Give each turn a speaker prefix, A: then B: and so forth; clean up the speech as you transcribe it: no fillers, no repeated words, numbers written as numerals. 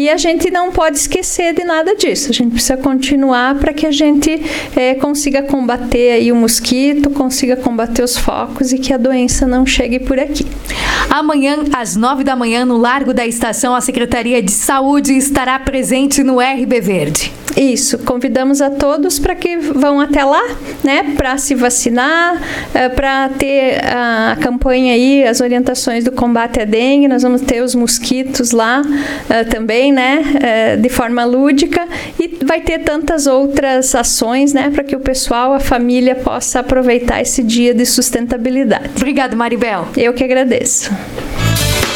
A: E a gente não pode esquecer de nada disso. A gente precisa continuar para que a gente consiga combater aí o mosquito, consiga combater os focos e que a doença não chegue por aqui.
B: Amanhã, às 9 da manhã, no Largo da Estação, a Secretaria de Saúde estará presente no RB Verde.
A: Isso, convidamos a todos para que vão até lá, né, para se vacinar, para ter a campanha aí, as orientações do combate à dengue. Nós vamos ter os mosquitos lá também, né, de forma lúdica, e vai ter tantas outras ações, né, para que o pessoal, a família possa aproveitar esse dia de sustentabilidade.
B: Obrigada, Maribel.
A: Eu que agradeço.